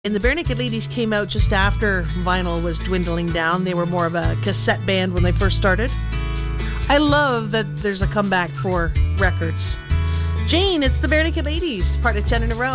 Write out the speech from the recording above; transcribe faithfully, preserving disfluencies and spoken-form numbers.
And the Barenaked Ladies came out just after vinyl was dwindling down. They were more of a cassette band when they first started. I love that there's a comeback for records. Jane, it's the Barenaked Ladies, part of ten in a row.